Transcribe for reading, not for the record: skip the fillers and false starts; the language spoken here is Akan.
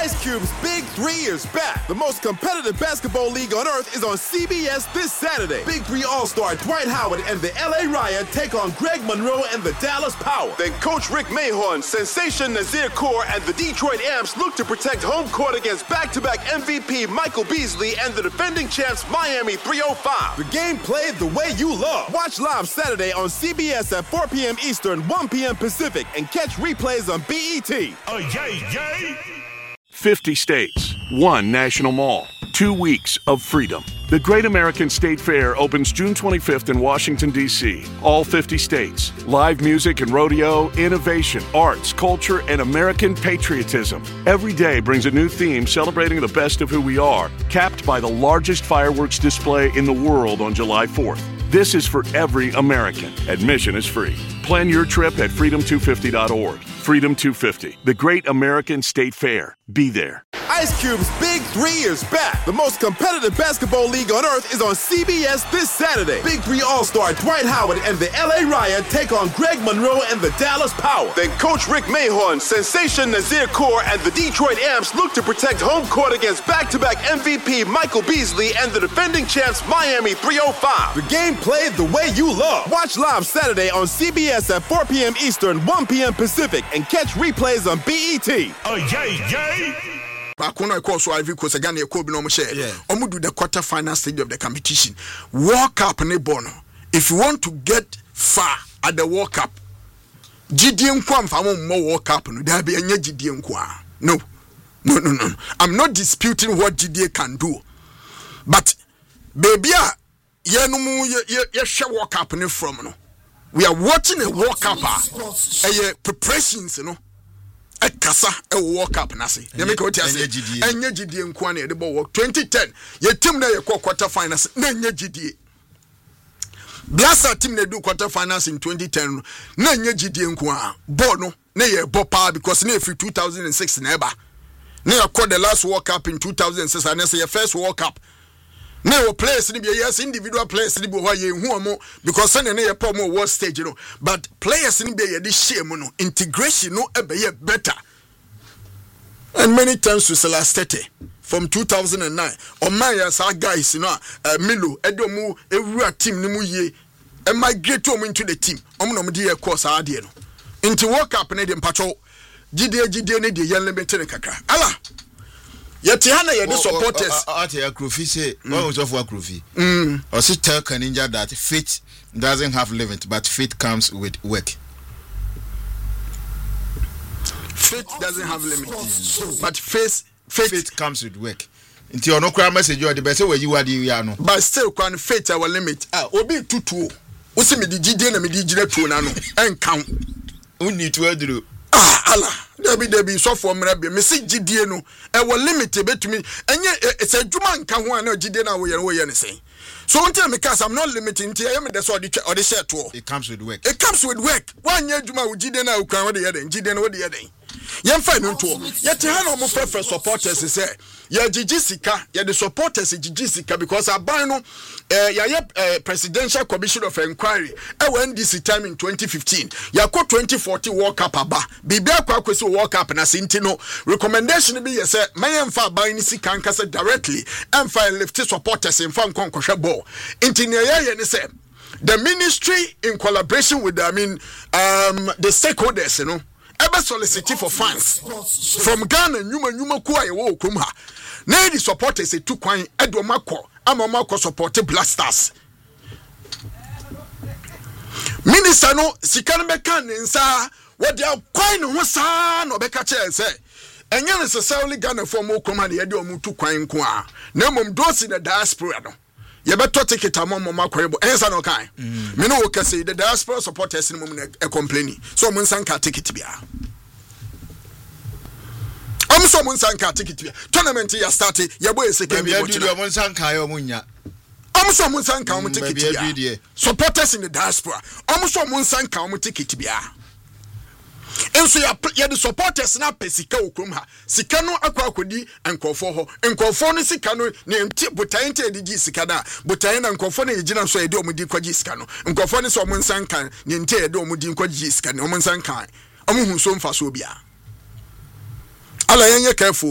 Ice Cube's Big 3 is back. The most competitive basketball league on earth is on CBS this Saturday. Big 3 All-Star Dwight Howard and the LA Riot take on Greg Monroe and the Dallas Power. Then Coach Rick Mahorn, Sensation Nazir Kaur, and the Detroit Amps look to protect home court against back-to-back MVP Michael Beasley and the defending champs Miami 305. The game played the way you love. Watch live Saturday on CBS at 4 p.m. Eastern, 1 p.m. Pacific, and catch replays on BET. Oh, yay! 50 states, 1 national mall, 2 weeks of freedom. The Great American State Fair opens June 25th in Washington, D.C. All 50 states. Live music and rodeo, innovation, arts, culture, and American patriotism. Every day brings a new theme celebrating the best of who we are, capped by the largest fireworks display in the world on July 4th. This is for every American. Admission is free. Plan your trip at freedom250.org. Freedom 250, the Great American State Fair. Be there. Ice Cube's Big 3 is back. The most competitive basketball league on earth is on CBS this Saturday. Big 3 All-Star Dwight Howard and the LA Riot take on Greg Monroe and the Dallas Power. Then Coach Rick Mahorn, Sensation Nazir Kaur, and the Detroit Amps look to protect home court against back-to-back MVP Michael Beasley and the defending champs Miami 305. The game played the way you love. Watch live Saturday on CBS at 4 p.m. Eastern, 1 p.m. Pacific, and catch replays on BET. Oh, yay! Bakono Ekoso Ivory Coast again e ko bi no mo share. Omo do the quarter final stage of the competition. World Cup ne bono. If you want to get far at the World Cup, GD nko amfa mo World Cup no da be anya GD nko a. No. I'm not disputing what GD can do. But baby ye no mu ye hwe World Cup ne from no. We are watching a World Cup preparations, you know. A kasa a World Cup nasi. You make what you say. Enye GD nko na e de ball 2010. Ye team na ye quarter finals na enye GD. Blaster team na do quarter finals in 2010 na enye GD nko a. Ball no na ye ball power because na free 2006 na eba. Na ye call the last World Cup in 2006 and say your first World Cup. Now players ni be yes individual players ni be ho ye hu omo because na ye pom world stage you know, but players ni be ye dey share no integration no e be ye better. And many times we Celestete from 2009 on my as guys you know Milo edomu ewura team ni mu ye e migrate omo into the team omo no dey course ade no into World Cup na dem patcho gide ne dey yen limit ne kakra ala Yetihana ye the supporters. Akrofi say, what was of Akrofi? Or say tell Kaninja that faith doesn't have limit, but faith comes with work. Faith doesn't have limit, but faith comes with work. Until no crime message you are the best way you are the no. But still, can faith our limit. Obi tutu. Usi me di GD na me di jire tu na no. Count. We need to do. Allah Debbie so for me say GD no e wo limit betumi enye it's a djuma nka ho na GD na wo ye ne say so until me cause I'm not limiting until I am the so the share to it comes with work one year djuma wo GD na wo kran wo de ye den GD na wo de ye den yemfa no to ye te ha no mo prefer supporters say ye gigi sika ye the supporters gigi sika because aban no presidential commission of inquiry e when this time in 2015 ya ko 2014 World Cup aba bibia kwa kwesi World Cup na sintino recommendation be ye say mayemfa aban ni sika nkasa directly and file lift supporters in fan konkohwe ball intine ye ne say the ministry in collaboration with the stakeholders you know ebe solicity for funds from Ghana nyuma ku aye wo okrom ha na the supporters etu kwan edo makọ amamako support Black Stars minister no sikan beka nsa what they kwan ho saa no beka che say enye necessarily Ghana for mo okrom ha na ye de omutu kwan nko a na mom dosi the diaspora no ye beto ticket amom makwebo ensa no kan me no woka say the diaspora supporters ni mom na complaining so mo nsan ka ticket bia am so mo nsan ka ticket bia tournament ya start ye boy second bia do mo nsan ka yo munya am so mo nsan ka mo ticket bia supporters in the diaspora am so mo nsan ka mo ticket bia enso ya the supporters na pesika okrom ha sika no akodi enkofo ho enkofo no sika no ne botan te di sika da botan na enkofo na yegina so ede omudi kwaji sika no enkofo ne so omonsan kan ne nte ede omudi kwaji sika ne omonsan kan omohu so mfa so bia ala yenye careful